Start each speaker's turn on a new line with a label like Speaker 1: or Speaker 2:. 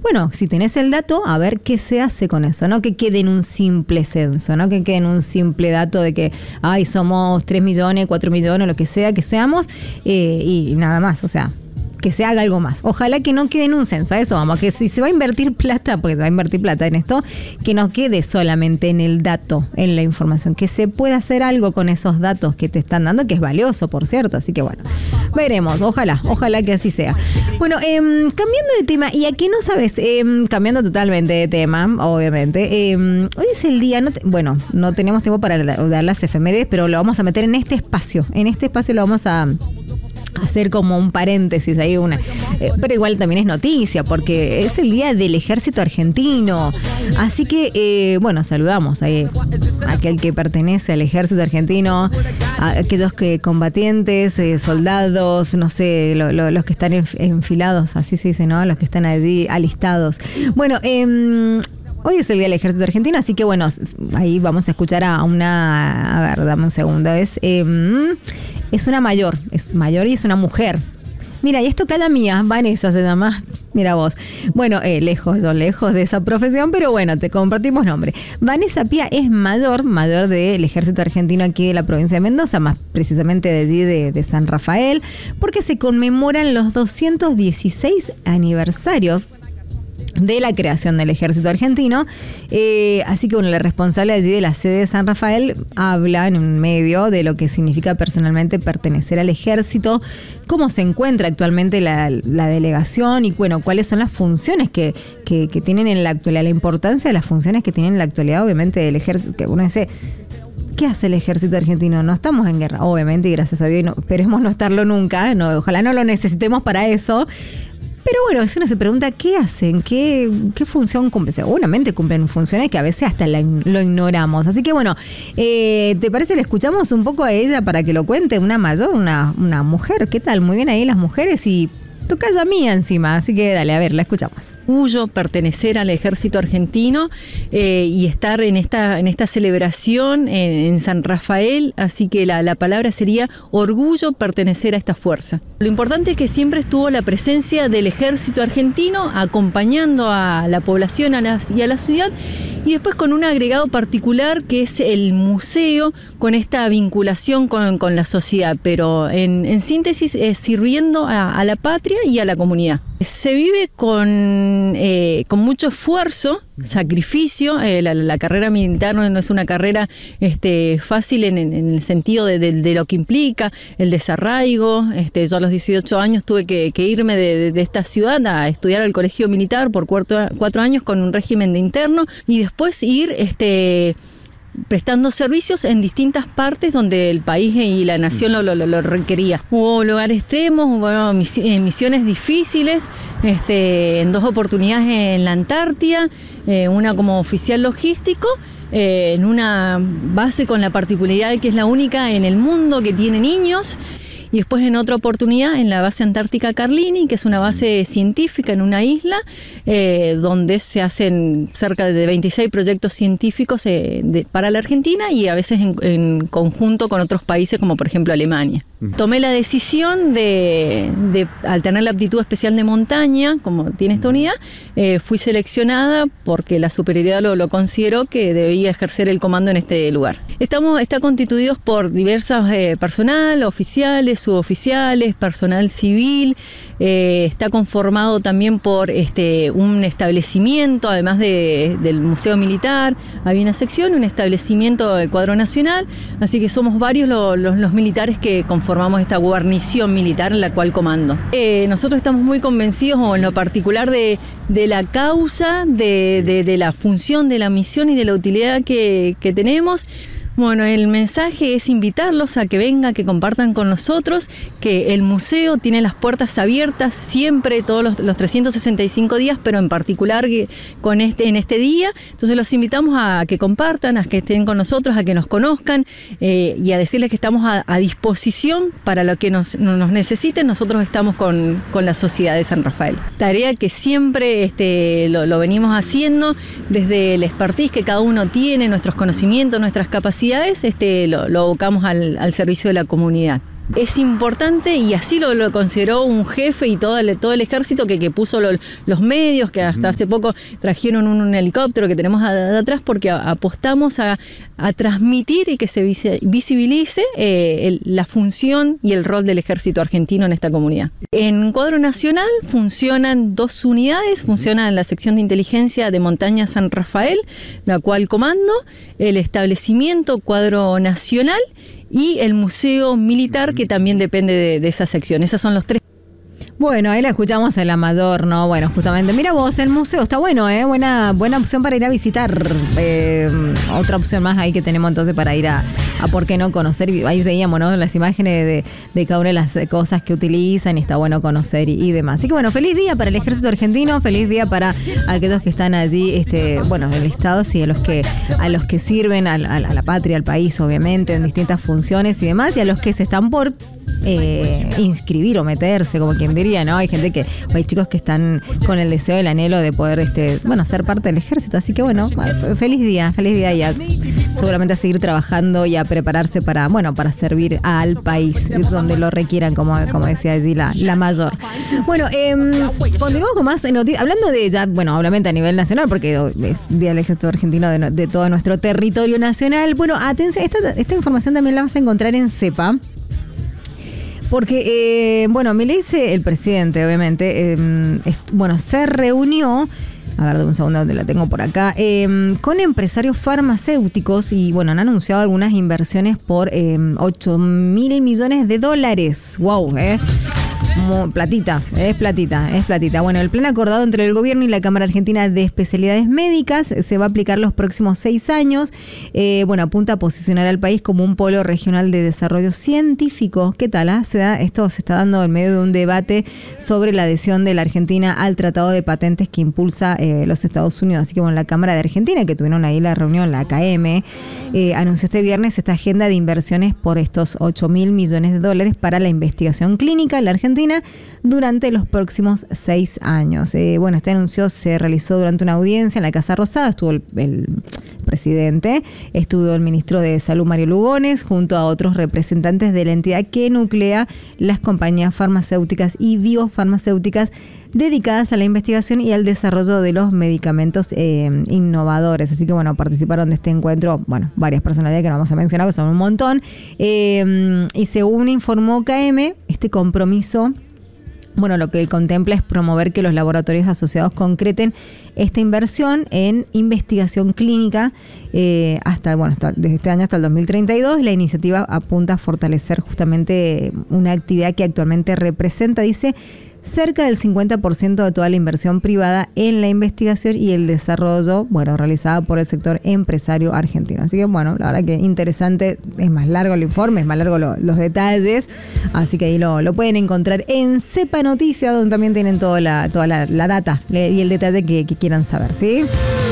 Speaker 1: bueno, si tenés el dato, a ver qué se hace con eso, no que quede en un simple censo, no que quede en un simple dato de que, ay, somos 3 millones, 4 millones, lo que sea que seamos, y nada más, o sea, que se haga algo más. Ojalá que no quede en un censo, a eso vamos, que si se va a invertir plata, porque se va a invertir plata en esto, que no quede solamente en el dato, en la información, que se pueda hacer algo con esos datos que te están dando, que es valioso, por cierto, así que bueno, veremos, ojalá que así sea. Bueno, cambiando de tema, y aquí no sabes, cambiando totalmente de tema, obviamente, hoy es el día, no tenemos tiempo para dar las efemérides, pero lo vamos a meter en este espacio lo vamos a hacer como un paréntesis ahí, pero igual también es noticia porque es el día del ejército argentino, así que saludamos a aquel que pertenece al ejército argentino, a aquellos combatientes, soldados, no sé, los que están enfilados, así se dice, ¿no? Los que están allí alistados. Bueno, hoy es el día del ejército argentino, así que bueno, ahí vamos a escuchar a ver, dame un segundo, es una mayor y es una mujer. Mira, y esto cada mía, Vanessa se llama, mira vos. Bueno, lejos de esa profesión, pero bueno, te compartimos nombre. Vanessa Pía es mayor del ejército argentino aquí de la provincia de Mendoza, más precisamente de allí de San Rafael, porque se conmemoran los 216 aniversarios de la creación del ejército argentino, así que bueno, la responsable allí de la sede de San Rafael habla en un medio de lo que significa personalmente pertenecer al ejército, cómo se encuentra actualmente la delegación y bueno, cuáles son las funciones que tienen en la actualidad, la importancia de las funciones que tienen en la actualidad, obviamente, del ejército, que uno dice, ¿qué hace el ejército argentino? No estamos en guerra, obviamente, y gracias a Dios, esperemos no estarlo nunca, ojalá no lo necesitemos para eso. Pero bueno, si uno se pregunta, ¿qué hacen? ¿Qué función cumplen? Seguramente cumplen funciones que a veces hasta lo ignoramos. Así que bueno, ¿te parece? Le escuchamos un poco a ella para que lo cuente, una mayor, una mujer. ¿Qué tal? Muy bien ahí las mujeres y toca ya mía encima. Así que dale, a ver, la escuchamos.
Speaker 2: Orgullo pertenecer al ejército argentino y estar en esta celebración en San Rafael, así que la palabra sería orgullo pertenecer a esta fuerza. Lo importante es que siempre estuvo la presencia del ejército argentino acompañando a la población y a la ciudad, y después con un agregado particular que es el museo, con esta vinculación con la sociedad, pero en síntesis sirviendo a la patria y a la comunidad. Se vive con mucho esfuerzo, sacrificio. La carrera militar no es una carrera fácil en el sentido de lo que implica el desarraigo. Yo a los 18 años tuve que irme de esta ciudad a estudiar al colegio militar por 4 años con un régimen de interno y después ir prestando servicios en distintas partes donde el país y la nación lo requería. Hubo lugares extremos, hubo misiones difíciles, en 2 oportunidades en la Antártida, una como oficial logístico, en una base con la particularidad de que es la única en el mundo que tiene niños. Y después en otra oportunidad en la base antártica Carlini, que es una base científica en una isla, donde se hacen cerca de 26 proyectos científicos para la Argentina y a veces en conjunto con otros países como por ejemplo Alemania. Tomé la decisión al tener la aptitud especial de montaña, como tiene esta unidad, fui seleccionada porque la superioridad lo consideró que debía ejercer el comando en este lugar. Está constituidos por diversas personal, oficiales, suboficiales, personal civil, está conformado también por un establecimiento, además del Museo Militar, había una sección, un establecimiento del Cuadro Nacional, así que somos varios los militares que conformamos esta guarnición militar en la cual comando. Nosotros estamos muy convencidos, o en lo particular, de la causa, de la función, de la misión y de la utilidad que tenemos. Bueno, el mensaje es invitarlos a que vengan, que compartan con nosotros, que el museo tiene las puertas abiertas siempre, todos los 365 días, pero en particular en este día. Entonces los invitamos a que compartan, a que estén con nosotros, a que nos conozcan y a decirles que estamos a disposición para lo que nos necesiten. Nosotros estamos con la sociedad de San Rafael. Tarea que siempre lo venimos haciendo desde el expertise que cada uno tiene, nuestros conocimientos, nuestras capacidades, lo abocamos al servicio de la comunidad. Es importante, y así lo consideró un jefe y todo el ejército que puso los medios, que hasta hace poco trajeron un helicóptero que tenemos atrás, porque apostamos a transmitir y que se visibilice la función y el rol del ejército argentino en esta comunidad. En Cuadro Nacional funcionan 2 unidades, funciona la sección de inteligencia de Montaña San Rafael, la cual comando, el establecimiento Cuadro Nacional y el Museo Militar, que también depende de esa sección. Esas son los 3.
Speaker 1: Bueno, ahí la escuchamos en la mayor, ¿no? Bueno, justamente, mira vos, el museo está bueno, ¿eh? Buena opción para ir a visitar. Otra opción más ahí que tenemos entonces para ir a por qué no conocer. Ahí veíamos, ¿no? Las imágenes de cada una de las cosas que utilizan y está bueno conocer y demás. Así que bueno, feliz día para el ejército argentino, feliz día para aquellos que están allí, bueno, en el Estado, sí, a los que sirven a la patria, al país, obviamente, en distintas funciones y demás, y a los que se están por inscribir o meterse, como quien diría, ¿no? Hay gente hay chicos que están con el deseo, el anhelo de poder, ser parte del ejército. Así que bueno, feliz día y seguramente a seguir trabajando y a prepararse para servir al país donde lo requieran, como decía allí la mayor. Bueno, continuamos con más noticias, hablando de ya, bueno, obviamente a nivel nacional, porque es Día del Ejército Argentino de todo nuestro territorio nacional. Bueno, atención, esta información también la vas a encontrar en CEPA. Porque, Milei, el presidente, obviamente, se reunió, a ver, de un segundo donde la tengo por acá, con empresarios farmacéuticos y, han anunciado algunas inversiones por $8.000 millones. ¡Wow! Es platita. Bueno, el plan acordado entre el gobierno y la Cámara Argentina de Especialidades Médicas se va a aplicar los próximos 6 años. Apunta a posicionar al país como un polo regional de desarrollo científico. ¿Qué tal? Esto se está dando en medio de un debate sobre la adhesión de la Argentina al Tratado de Patentes que impulsa los Estados Unidos. Así que la Cámara de Argentina, que tuvieron ahí la reunión, la AKM, anunció este viernes esta agenda de inversiones por estos $8.000 millones para la investigación clínica en la Argentina durante los próximos 6 años. Este anuncio se realizó durante una audiencia en la Casa Rosada. Estuvo el presidente, estuvo el ministro de Salud, Mario Lugones, junto a otros representantes de la entidad que nuclea las compañías farmacéuticas y biofarmacéuticas dedicadas a la investigación y al desarrollo de los medicamentos innovadores. Así que participaron de este encuentro, varias personalidades que no vamos a mencionar, que son un montón. Y según informó KM, este compromiso, lo que contempla es promover que los laboratorios asociados concreten esta inversión en investigación clínica desde este año hasta el 2032. La iniciativa apunta a fortalecer justamente una actividad que actualmente representa, dice, cerca del 50% de toda la inversión privada en la investigación y el desarrollo, realizada por el sector empresario argentino. Así que, la verdad que interesante. Es más largo el informe, es más largo los detalles. Así que ahí lo pueden encontrar en CEPA Noticias, donde también tienen toda la data y el detalle que quieran saber, ¿sí?